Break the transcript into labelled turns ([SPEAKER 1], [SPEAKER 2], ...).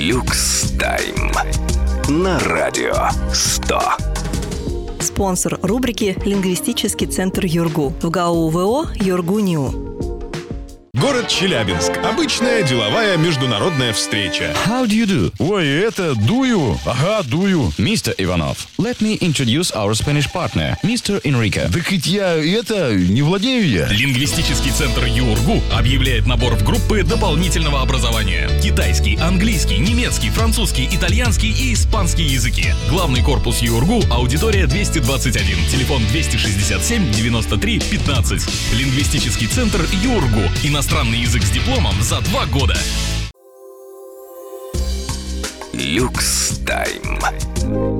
[SPEAKER 1] Люкс Тайм на Радио 100.
[SPEAKER 2] Спонсор рубрики «Лингвистический центр ЮрГУ». В ГАУ ВО ЮрГУ-НИУ.
[SPEAKER 3] Город Челябинск. Обычная деловая международная встреча.
[SPEAKER 4] How do you do?
[SPEAKER 3] Ой, это дую. Ага, дую.
[SPEAKER 4] Mr. Ivanov, let me introduce our Spanish partner, Mr. Enrique.
[SPEAKER 3] Так ведь я не владею я.
[SPEAKER 5] Лингвистический центр ЮрГУ объявляет набор в группы дополнительного образования. Китайский, английский, немецкий, французский, итальянский и испанский языки. Главный корпус ЮрГУ, аудитория 221, телефон 267 93 15. Лингвистический центр ЮрГУ. Иностранный язык с дипломом за 2 года.
[SPEAKER 1] Люкс Тайм.